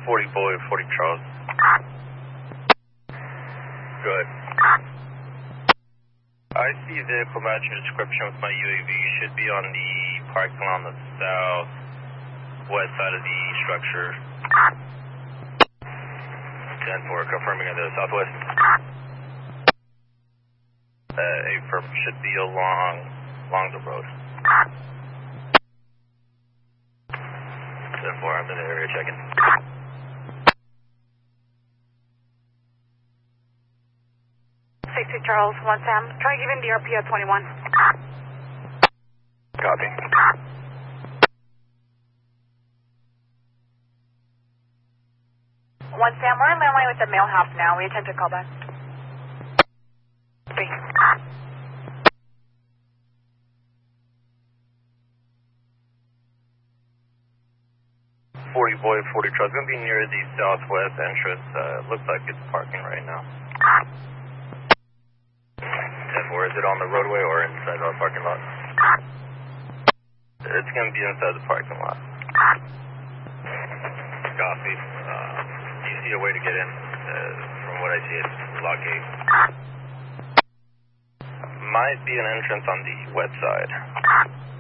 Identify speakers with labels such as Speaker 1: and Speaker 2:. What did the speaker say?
Speaker 1: 40 Boy, 40 Charles. Good. I see vehicle matching description with my UAV. Should be on the parking lot on the southwest side of the structure. 10-4, confirming in the southwest. Affirm, should be along the road. 10-4, I'm in the area checking.
Speaker 2: Safety Charles, 1 Sam. Try giving DRP at 21.
Speaker 1: Copy.
Speaker 2: 1 Sam, we're in landline with the mail house now. We attempt to call back. 3.
Speaker 1: 40 Boy, 40 Charles. Going to be near the southwest entrance. Looks like it's parking right now. 10-4, is it on the roadway or inside our parking lot? It's going to be inside the parking lot. Copy. Do you see a way to get in? From what I see, it's lock gate. Might be an entrance on the west side.